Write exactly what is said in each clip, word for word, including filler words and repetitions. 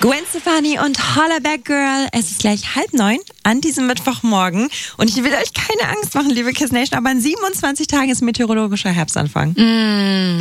Gwen Stefani und Hollaback Girl. Es ist gleich halb neun an diesem Mittwochmorgen. Und ich will euch keine Angst machen, liebe Kiss Nation, aber in siebenundzwanzig Tagen ist meteorologischer Herbstanfang. Mm.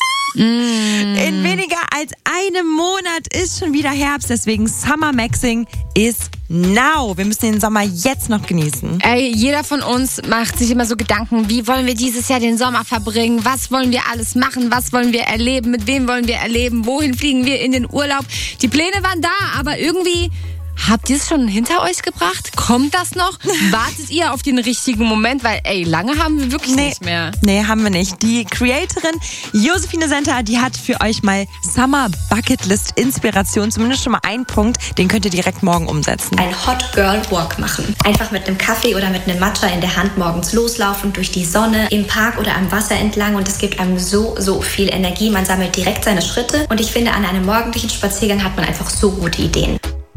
mm. In weniger als einem Monat ist schon wieder Herbst. Deswegen Summer Maxing ist now. Wir müssen den Sommer jetzt noch genießen. Ey, jeder von uns macht sich immer so Gedanken, wie wollen wir dieses Jahr den Sommer verbringen? Was wollen wir alles machen? Was wollen wir erleben? Mit wem wollen wir erleben? Wohin fliegen wir in den Urlaub? Die Pläne waren da, aber irgendwie... Habt ihr es schon hinter euch gebracht? Kommt das noch? Wartet ihr auf den richtigen Moment? Weil, ey, lange haben wir wirklich nee, nicht mehr. Nee, haben wir nicht. Die Creatorin Josephine Senter, die hat für euch mal Summer Bucketlist Inspiration. Zumindest schon mal einen Punkt, den könnt ihr direkt morgen umsetzen. Ein Hot Girl Walk machen. Einfach mit einem Kaffee oder mit einem Matcha in der Hand morgens loslaufen, durch die Sonne, im Park oder am Wasser entlang. Und es gibt einem so, so viel Energie. Man sammelt direkt seine Schritte. Und ich finde, an einem morgendlichen Spaziergang hat man einfach so gute Ideen.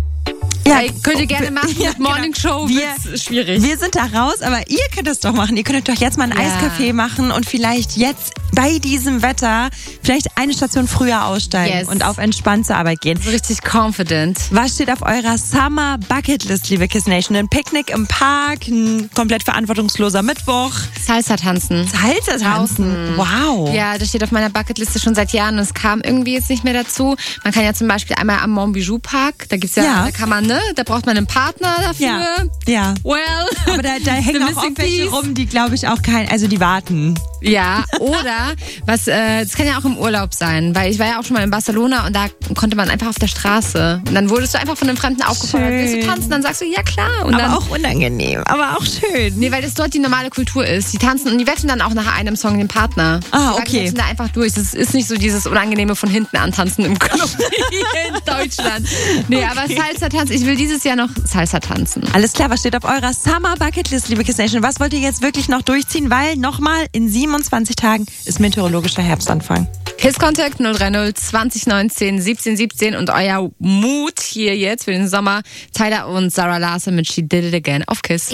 Ja, hey, könnt ihr gerne machen. Ja, mit Morning Show wir, ist schwierig. Wir sind da raus, aber ihr könnt das doch machen. Ihr könnt doch jetzt mal einen ja. Eiskaffee machen und vielleicht jetzt bei diesem Wetter vielleicht eine Station früher aussteigen yes. und auf entspannt zur Arbeit gehen. So richtig confident. Was steht auf eurer Summer Bucketlist, liebe Kiss Nation? Ein Picknick im Park, ein komplett verantwortungsloser Mittwoch. Salsa tanzen. Salsa tanzen. Wow. Ja, das steht auf meiner Bucketliste schon seit Jahren und es kam irgendwie jetzt nicht mehr dazu. Man kann ja zum Beispiel einmal am Montbijou Park, da gibt's ja, ja. da kann man, ne, da braucht man einen Partner dafür. Ja. ja. Well. Aber da, da hängen auch oft welche rum, die glaube ich auch kein, also die warten. Ja, oder was, äh, das kann ja auch im Urlaub sein, weil ich war ja auch schon mal in Barcelona und da konnte man einfach auf der Straße und dann wurdest du einfach von einem Fremden aufgefordert, willst du tanzen? Dann sagst du, ja klar. Und aber dann, auch unangenehm, aber auch schön. Nee, weil das dort die normale Kultur ist. Die tanzen und die wechseln dann auch nach einem Song den Partner. Ah, die okay. wechseln da einfach durch. Das ist nicht so dieses unangenehme von hinten antanzen im Club in Deutschland. Nee, okay. Aber Salsa tanzen, ich will dieses Jahr noch Salsa tanzen. Alles klar, was steht auf eurer Summer Bucketlist, liebe Kiss Nation? Was wollt ihr jetzt wirklich noch durchziehen? Weil nochmal in siebenundzwanzig Tagen ist meteorologischer Herbstanfang. Kiss Contact null drei null zwanzig neunzehn siebzehn siebzehn und euer Mut hier jetzt für den Sommer. Tyler und Sarah Larson mit She Did It Again auf Kiss.